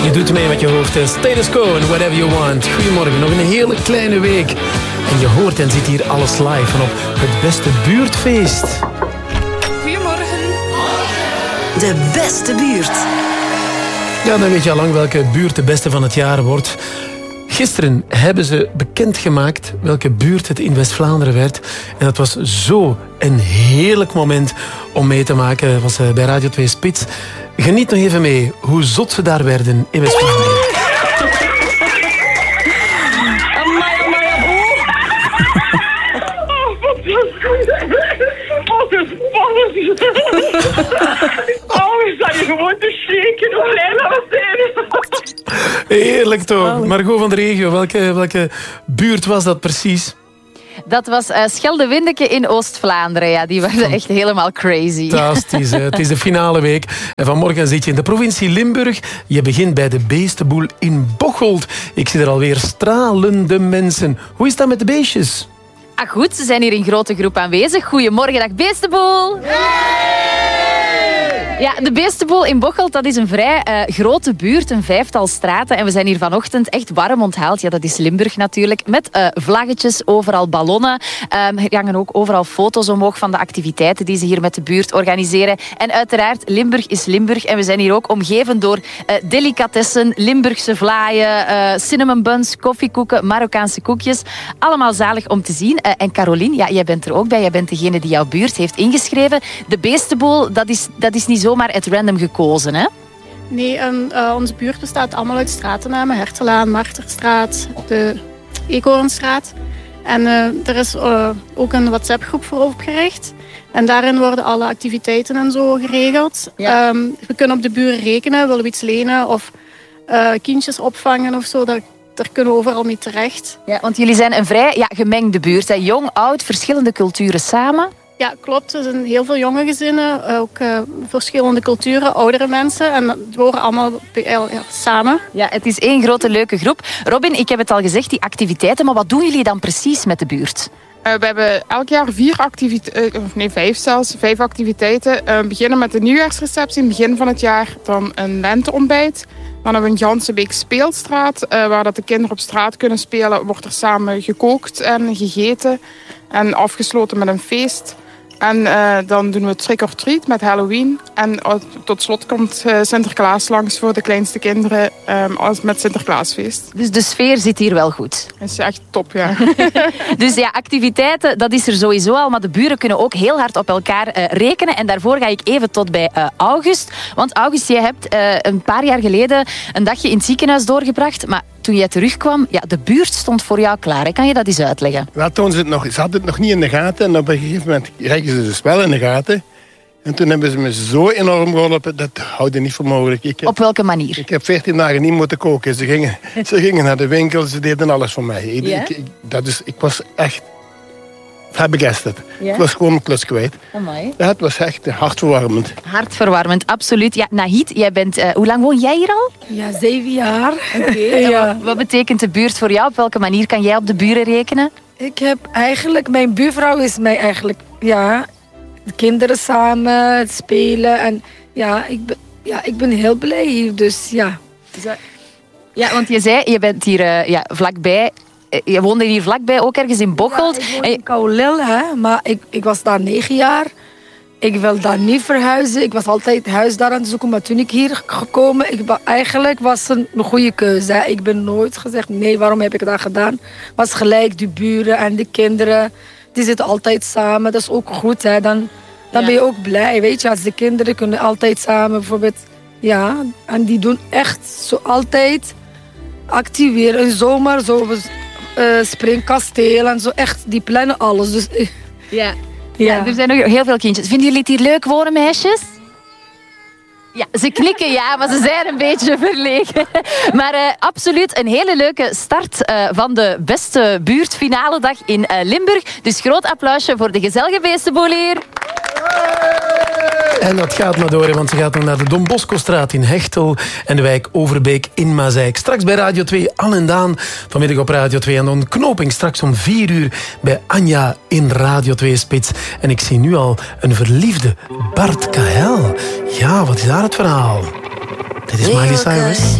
Je doet mee met je hoofd. Status quo and whatever you want. Goedemorgen, nog een hele kleine week. En je hoort en ziet hier alles live vanop het beste buurtfeest. Goedemorgen. De beste buurt. Ja, dan weet je al lang welke buurt de beste van het jaar wordt. Gisteren hebben ze bekendgemaakt welke buurt het in West-Vlaanderen werd. En dat was zo een heerlijk moment om mee te maken. Dat was bij Radio 2 Spits. Geniet nog even mee hoe zot ze daar werden in West-Vlaanderen. We staan hier gewoon te shaken hoe blij we zijn. Heerlijk toch. Margot van de regio, welke buurt was dat precies? Dat was Schelde-Windeke in Oost-Vlaanderen. Ja, die waren echt helemaal crazy. Fantastisch. Het is de finale week. En vanmorgen zit je in de provincie Limburg. Je begint bij de Beestenboel in Bocholt. Ik zie er alweer stralende mensen. Hoe is dat met de beestjes? Ah, goed, ze zijn hier in grote groep aanwezig. Goedemorgen, dag Beestenboel. Ja, de Beestenboel in Bocholt, dat is een vrij grote buurt, een 5-tal straten. En we zijn hier vanochtend echt warm onthaald. Ja, dat is Limburg natuurlijk. Met vlaggetjes, overal ballonnen. Er hangen ook overal foto's omhoog van de activiteiten die ze hier met de buurt organiseren. En uiteraard, Limburg is Limburg. En we zijn hier ook omgeven door delicatessen, Limburgse vlaaien, cinnamon buns, koffiekoeken, Marokkaanse koekjes. Allemaal zalig om te zien. En Caroline, ja, jij bent er ook bij. Jij bent degene die jouw buurt heeft ingeschreven. De Beestenboel, dat is niet zomaar at random gekozen, hè? Nee, onze buurt bestaat allemaal uit stratennamen. Hertelaan, Marterstraat, de Eekhoornstraat. En er is ook een WhatsApp-groep voor opgericht. En daarin worden alle activiteiten en zo geregeld. Ja. We kunnen op de buren rekenen, willen we iets lenen of kindjes opvangen of zo. Daar kunnen we overal mee terecht. Ja, want jullie zijn een vrij gemengde buurt. Hè? Jong, oud, verschillende culturen samen. Ja, klopt. Er zijn heel veel jonge gezinnen, ook verschillende culturen, oudere mensen. En we horen allemaal samen. Ja, het is één grote leuke groep. Robin, ik heb het al gezegd, die activiteiten. Maar wat doen jullie dan precies met de buurt? We hebben elk jaar 5 activiteiten. We beginnen met de nieuwjaarsreceptie in het begin van het jaar. Dan een lenteontbijt. Dan hebben we een Gansenbeek speelstraat. Waar dat de kinderen op straat kunnen spelen. Wordt er samen gekookt en gegeten. En afgesloten met een feest. En dan doen we trick or treat met Halloween. En tot slot komt Sinterklaas langs voor de kleinste kinderen met Sinterklaasfeest. Dus de sfeer zit hier wel goed. Dat is echt top, ja. Dus ja, activiteiten, dat is er sowieso al. Maar de buren kunnen ook heel hard op elkaar rekenen. En daarvoor ga ik even tot bij August. Want August, jij hebt een paar jaar geleden een dagje in het ziekenhuis doorgebracht. Maar toen jij terugkwam, ja, de buurt stond voor jou klaar. Hè? Kan je dat eens uitleggen? Wel, toen ze hadden het nog niet in de gaten. En op een gegeven moment kregen ze dus wel in de gaten. En toen hebben ze me zo enorm geholpen, dat houden niet voor mogelijk. Op welke manier? Ik heb 14 dagen niet moeten koken. Ze gingen naar de winkel, ze deden alles voor mij. Ja? Ik was echt flabbergasted. Ja? Ik was gewoon mijn klus kwijt. Amai. Ja, het was echt hartverwarmend. Hartverwarmend, absoluut. Ja, Nahid, jij bent, hoe lang woon jij hier al? Ja, 7 jaar. Ja. Wat betekent de buurt voor jou? Op welke manier kan jij op de buren rekenen? Ik heb eigenlijk, mijn buurvrouw is mij eigenlijk, ja, de kinderen samen, het spelen. En ik ben heel blij hier, dus ja. Ja, want je zei, je bent hier vlakbij. Je woonde hier vlakbij, ook ergens in Bocholt. Ja, ik woon in Kaulil, maar ik was daar 9 jaar. Ik wil daar niet verhuizen. Ik was altijd huis daar aan het zoeken, maar toen ik hier gekomen, eigenlijk was het een goede keuze. Hè. Ik ben nooit gezegd, nee, waarom heb ik dat gedaan? Was gelijk de buren en de kinderen, die zitten altijd samen. Dat is ook goed, hè. Dan ben je ook blij, weet je. Als de kinderen kunnen altijd samen, bijvoorbeeld, ja. En die doen echt zo altijd activeren. In zomer, zo springkasteel en zo, echt, die plannen alles. Dus, ja, er zijn nog heel veel kindjes. Vinden jullie het hier leuk wonen, meisjes? Ja, ze knikken ja, maar ze zijn een beetje verlegen. Maar absoluut een hele leuke start van de beste buurtfinale dag in Limburg. Dus groot applausje voor de gezellige Beestenboel hier. En dat gaat maar door, want ze gaat nog naar de Don Bosco-straat in Hechtel en de wijk Overbeek in Mazeik. Straks bij Radio 2, Anne en Daan, vanmiddag op Radio 2. En dan Knoping straks om 4 uur bij Anja in Radio 2 Spits. En ik zie nu al een verliefde Bart Kael. Ja, wat is daar het verhaal? Dit is Miley Cyrus.